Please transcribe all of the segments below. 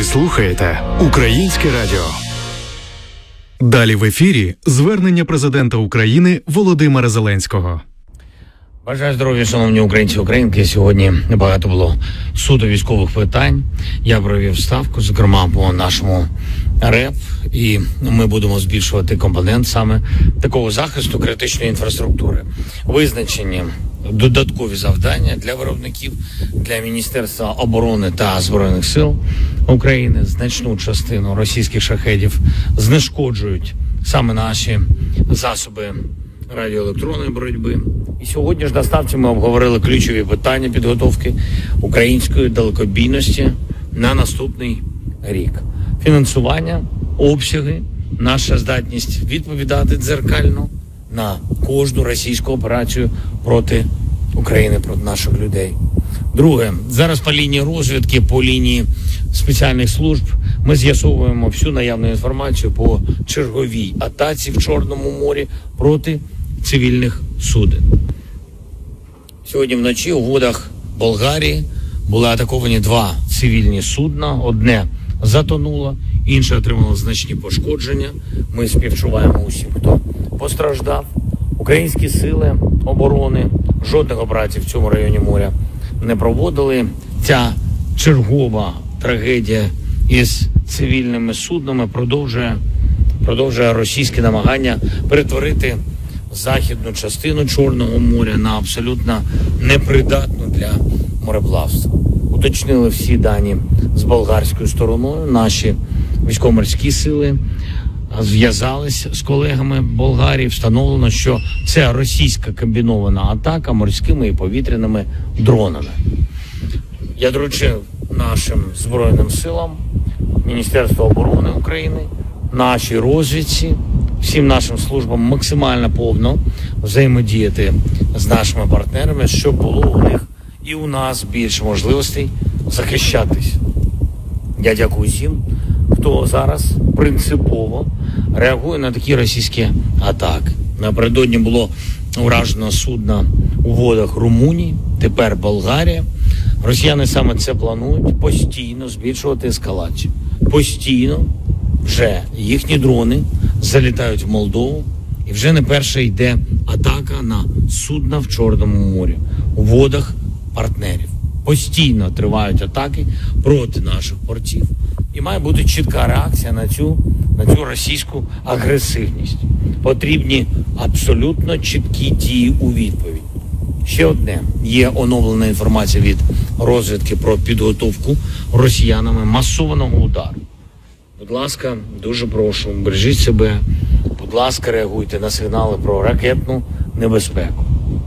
слухаєте Українське радіо. Далі в ефірі звернення президента України Володимира Зеленського. Бажаю здоров'я, шановні українці і українки. Сьогодні багато було суто військових питань. Я провів ставку, зокрема, по нашому РЕП. І ми будемо збільшувати компонент саме такого захисту критичної інфраструктури. Визначені додаткові завдання для виробників, для Міністерства оборони та Збройних сил України. Значну частину російських шахедів знешкоджують саме наші засоби радіоелектронної боротьби. І сьогодні ж на ставці ми обговорили ключові питання підготовки української далекобійності на наступний рік. Фінансування, обсяги, наша здатність відповідати дзеркально на кожну російську операцію проти України, проти наших людей. Друге, зараз по лінії розвідки, по лінії спеціальних служб ми з'ясовуємо всю наявну інформацію по черговій атаці в Чорному морі проти цивільних суден. Сьогодні вночі у водах Болгарії були атаковані 2 цивільні судна. Одне затонуло, інше отримало значні пошкодження. Ми співчуваємо усім, хто постраждав. Українські сили оборони жодних операцій в цьому районі моря не проводили. Ця чергова трагедія із цивільними суднами продовжує російське намагання перетворити західну частину Чорного моря на абсолютно непридатну для мореплавства. Уточнили всі дані з болгарською стороною. Наші військово-морські сили зв'язались з колегами Болгарії. Встановлено, що це російська комбінована атака морськими і повітряними дронами. Я доручив нашим Збройним силам, Міністерству оборони України, нашій розвідці, всім нашим службам максимально повно взаємодіяти з нашими партнерами, щоб було у них і у нас більше можливостей захищатись. Я дякую всім, хто зараз принципово реагує на такі російські атаки. Напередодні було уражено судно у водах Румунії, тепер Болгарія. Росіяни саме це планують: постійно збільшувати ескалацію. Постійно вже їхні дрони залітають в Молдову, і вже не перша йде атака на судна в Чорному морі, у водах партнерів. Постійно тривають атаки проти наших портів. І має бути чітка реакція на цю російську агресивність. Потрібні абсолютно чіткі дії у відповідь. Ще одне. Є оновлена інформація від розвідки про підготовку росіянами масованого удару. Будь ласка, дуже прошу, бережіть себе. Будь ласка, реагуйте на сигнали про ракетну небезпеку.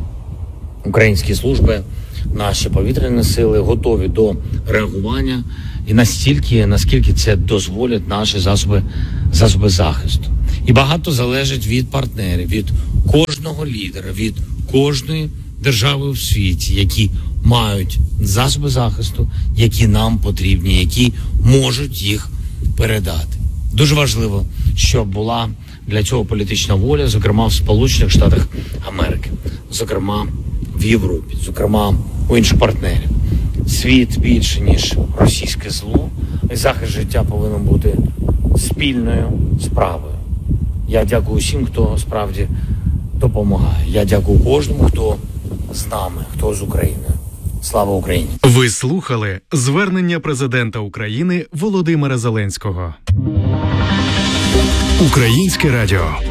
Українські служби, наші повітряні сили готові до реагування і настільки, наскільки це дозволять наші засоби захисту. І багато залежить від партнерів, від кожного лідера, від кожної держави в світі, які мають засоби захисту, які нам потрібні, які можуть їх передати. Дуже важливо, щоб була для цього політична воля, зокрема в Сполучених Штатах Америки, зокрема в Європі, зокрема у інших партнерів. Світ більше, ніж російське зло, і захист життя повинен бути спільною справою. Я дякую всім, хто справді допомагає. Я дякую кожному, хто з нами, хто з Україною. Слава Україні! Ви слухали звернення президента України Володимира Зеленського. Українське радіо.